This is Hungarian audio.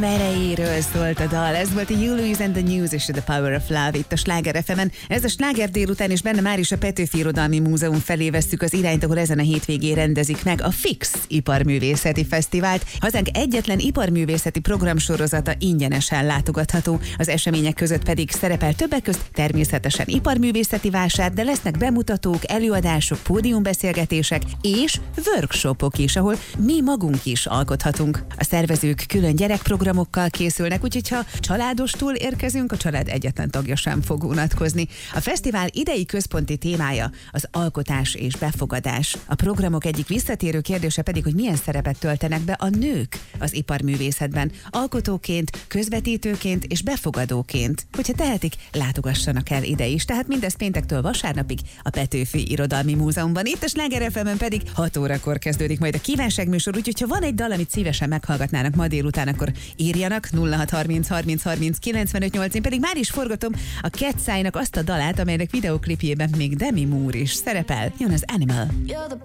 Merejéről szólt a dal, ez volt a You Lose and the News és The Power of Love itt a Sláger FM-en. Ez a Sláger délután, és benne már is a Petőfi Irodalmi Múzeum felé vesszük az irányt, ahol ezen a hétvégén rendezik meg a Fix Iparművészeti Fesztivált. Hazánk egyetlen iparművészeti programsorozata ingyenesen látogatható. Az események között pedig szerepel többek közt természetesen iparművészeti vásár, de lesznek bemutatók, előadások, pódiumbeszélgetések és workshopok is, ahol mi magunk is alkothatunk. A szervezők külön gyerekprogramokkal készülnek, úgyhogy ha családostól érkezünk, a család egyetlen tagja sem fog unatkozni. A fesztivál idei központi témája az alkotás és befogadás. A programok egyik visszatérő kérdése pedig, hogy milyen szerepet töltenek be a nők az iparművészetben, alkotóként, közvetítőként és befogadóként. Hogyha tehetik, látogassanak el ide is. Tehát mindez péntektől vasárnapig a Petőfi Irodalmi Múzeumban. Itt a Sláger FM-en pedig 6 órakor kezdődik majd a kívánságműsor, úgyhogy ha van egy dal, amit szívesen meghallgatnának ma délután, akkor írjanak 0630 30 30 95 8. Én pedig már is forgatom a Cat's Eye-nak azt a dalát, amelynek videoklipjében még Demi Moore is szerepel. Jön az Animal.